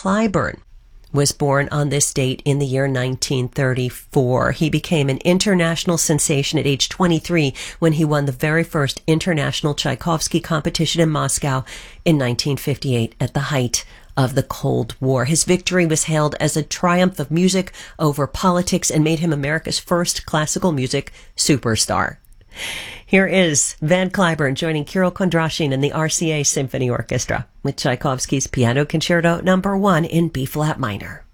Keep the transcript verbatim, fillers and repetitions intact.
Cliburn was born on this date in the year nineteen thirty-four. He became an international sensation at age twenty-three when he won the very first international Tchaikovsky competition in Moscow in nineteen fifty-eight at the height of the Cold War. His victory was hailed as a triumph of music over politics and made him America's first classical music superstar. Here is Van Cliburn joining Kirill Kondrashin and the R C A Symphony Orchestra with Tchaikovsky's Piano Concerto Number One in B-flat minor.